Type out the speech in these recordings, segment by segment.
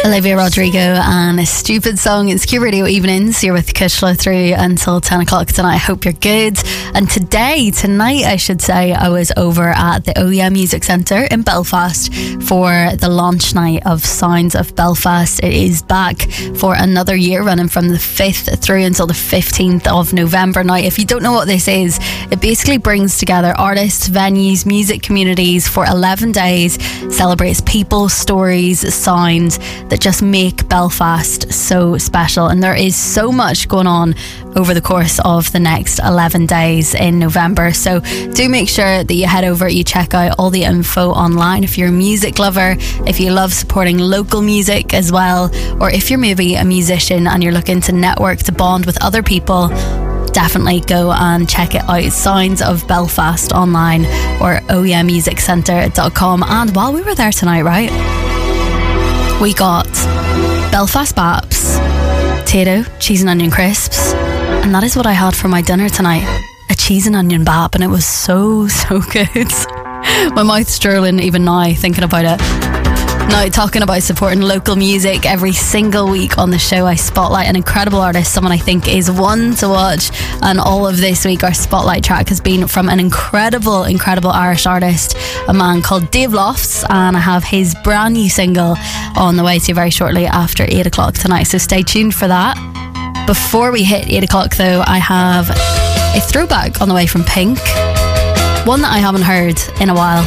Olivia Rodrigo and a stupid song. It's Q Radio Evenings. You're with Kishla through until 10 o'clock tonight. I hope you're good. And tonight I should say, I was over at the OUA Music Centre in Belfast for the launch night of Sounds of Belfast. It is back for another year, running from the 5th through until the 15th of November. Now, if you don't know what this is, it basically brings together artists, venues, music communities for 11 days, celebrates people, stories, sounds that just make Belfast so special. And there is so much going on over the course of the next 11 days in November. So do make sure that you head over, you check out all the info online. If you're a music lover, if you love supporting local music as well, or if you're maybe a musician and you're looking to network, to bond with other people, definitely go and check it out. Sounds of Belfast online or ouamusiccentre.com. And while we were there tonight, right, we got Belfast Baps, potato, cheese and onion crisps, and that is what I had for my dinner tonight, a cheese and onion bap, and it was so good. My mouth's drooling even now thinking about it. Now, talking about supporting local music, every single week on the show I spotlight an incredible artist, someone I think is one to watch, and all of this week our spotlight track has been from an incredible Irish artist, a man called Dave Lofts, and I have his brand new single on the way to you very shortly after 8 o'clock tonight, so stay tuned for that. Before we hit 8 o'clock though, I have a throwback on the way from Pink, one that I haven't heard in a while.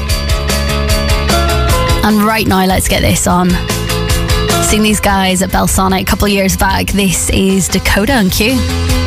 And right now, let's get this on. Seen these guys at Belsonic a couple of years back. This is Dakota and Q.